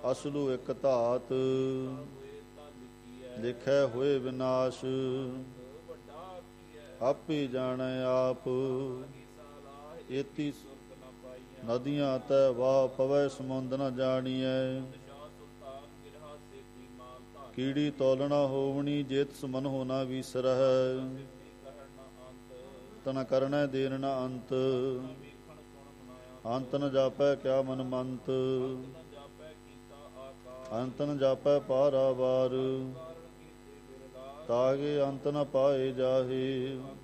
ਅਸਲੂ ਇਕ ਧਾਤ, ਲਿਖੈ ਹੋਏ ਵਿਨਾਸ਼। ਆਪੇ ਜਾਣੈ ਆਪ, ਏਤੀ ਨਦੀਆਂ ਤੈ ਵਾਹ ਪਵੈ ਸਮੁੰਦ ਨ ਜਾਣੀਐ। ਕੀੜੀ ਤੋਲਣਾ ਹੋਵਣੀ, ਜੇਤ ਸਮਨ ਹੋ ਨਾ ਵੀਸਰਹਿ। ਤਨ ਕਰਣੈ ਦੇਨ ਨ ਅੰਤ, ਅੰਤ ਨ ਜਾਪੈ ਕਿਆ ਮਨ ਮੰਤ। ਅੰਤ ਨ ਜਾਪੈ ਪਾਰਾਵਾਰ, ਤਾਗੇ ਅੰਤ ਨ ਪਾਏ ਜਾਹੇ।